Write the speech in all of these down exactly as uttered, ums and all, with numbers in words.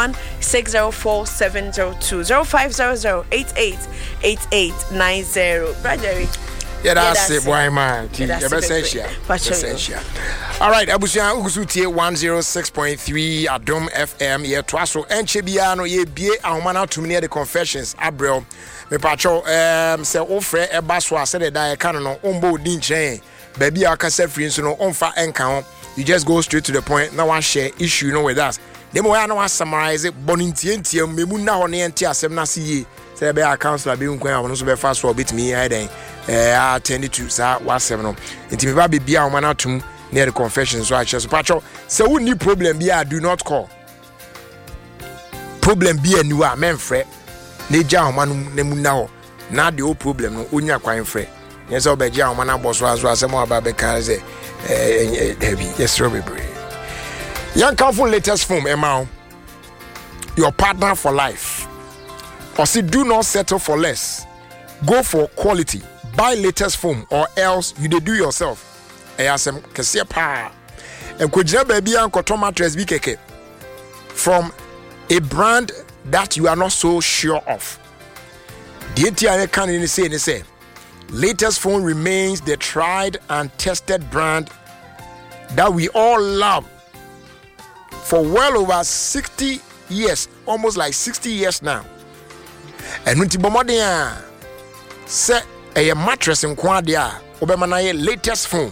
one six zero four seven zero two zero five zero zero eight eight eight eight nine zero. Brother. Yeah, that's it, boy, man. Essential. Essential. All right, Abusia Ugusutie one oh six point three Adom F M. Yeah, Twaso Enchebiano, ye be Ahumana to near the confessions. Abrel. Me pacho, um, say, Ofre, Ebaswa, said that I can't know, Umbo Dinche, baby, I can say free, so no, on fat encounter. You just go straight to the point. No one share issue, you know, with us. The more I know, I summarize it, Bonintienti, Mimuna on the N T S M Nasi. Say, be a counselor, be unquaint, also be fast for a bit me, I think. Uh, attended to sa was seven. It may be be a man out to near the confession. So I just patcho. So we need problem be a do not call. Problem be a new man fret. Neja man nemu now. Now the old problem no unya quite fret. Yes, I'll be jam man boss was was some about because eh heavy. Yes, Robert. Young careful latest form amount. Your partner for life. Or see, do not settle for less. Go for quality. Buy latest foam or else you dey do yourself. Ayasem kese pa. Enkojina baby anko tomatres bi keke. From a brand that you are not so sure of. The N T I can in say ni say latest foam remains the tried and tested brand that we all love for well over sixty years, almost like sixty years now. And when tibomodia set a mattress in Quadia, Obemanaye latest foam.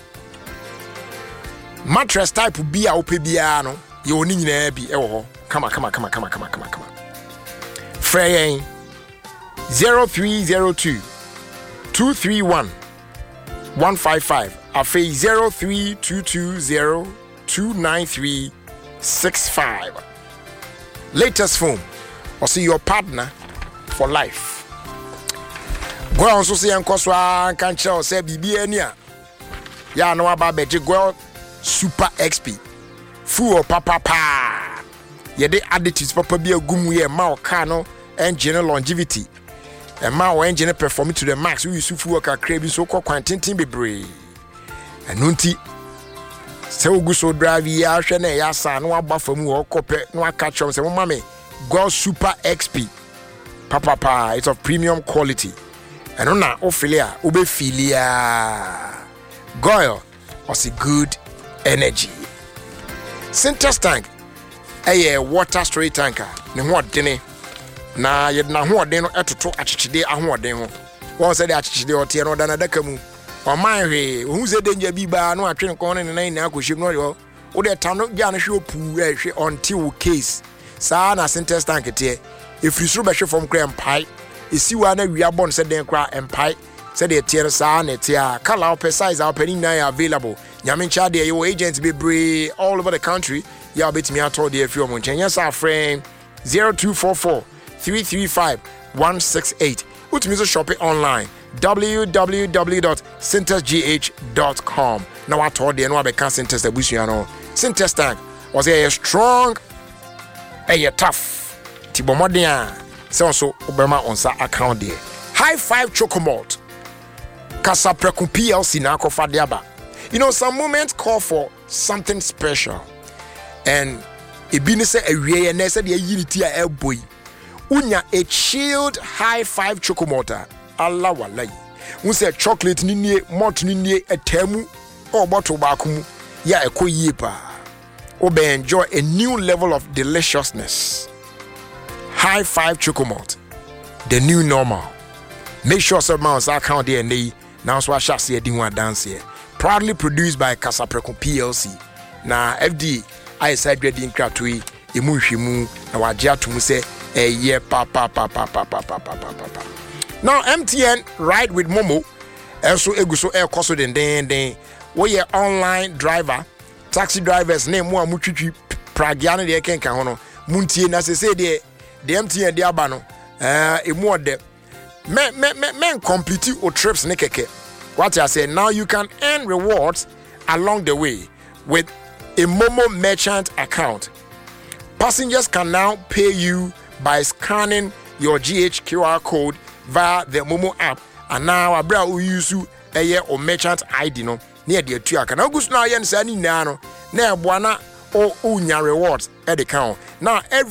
Mattress type be a opebiano, you need be oh, come on, come on, come on, come on, come on, come on, come on. Frey zero three zero two two three one one five five. Afe zero three two two zero two nine three six five. Latest foam. Or see your partner for life. Go on so say Nkoswa can tell say bibi ania. Ya no aba beje go super X P. Full papa pa. Ye de additives papa bi agum ye ma o car no engine longevity. E ma o engine perform to the max. We use full ka crazy so ko kwantintin bebre. Enu nti se ogu so drive ya hwe na ya sa no aba famu o kope no aka chom se mo mame go super X P. Papa pa, it's of premium quality. And on that, Ophelia, Ube Philia, Goyle, was a good energy. Centers tank, a water storage tanker. Ne what dene? Na yet na what deno at to achide a what demo. One said achide or tiano than a decamu. Or my way, who's a danger be by no train corner and nine now could ship no yo. Or the town of Ghana show poo until case. Sana centers tank it here. If you should from Cram Pie. You see one we are born said then cry and pie said the tear san it ya color per size our penny now available. Yamin Chad your agents be brave all over the country. Ya bit me I told you if you're munching. Yes, our friend zero two four four three three five one six eight. Which means shopping online w w w dot centers g h dot com. Now I told you no I can't Centers the bush you know. Centers tank was a strong and a tough Tibomodia. So so Obama on sa account there. High Five Chocomalt. Casa Precum P L C na kofa diaba. You know, some moments call for something special. And it be say a real and said the unity a boy. Unya a chilled High Five Chocomalt. Allah walai. Un say chocolate ni malt ni a temu or bottle bakum. Ya a ko yipa. Obe enjoy a new level of deliciousness. High Five Chocomalt, the new normal. Make sure some mounts are count there and they now so I shall see a ding dance here. Proudly produced by Casa Precum P L C. Now F D I side reading cratui, imu shimu, na wajia to say a year pa pa pa pa pa pa pa pa pa pa. Now M T N ride with Momo, also eguso air cost den den den. We your online driver, taxi drivers name mo amuchichi pragiano de kenka hono. Muntie na se say de the M T N de abano eh emu de men men men complete your trips ne keke. What I say now you can earn rewards along the way with a Momo merchant account. Passengers can now pay you by scanning your G H Q R code via the Momo app and now abra u use a year or merchant I D no near the two can August now yen sani nano na buana or unya rewards at the count. Now every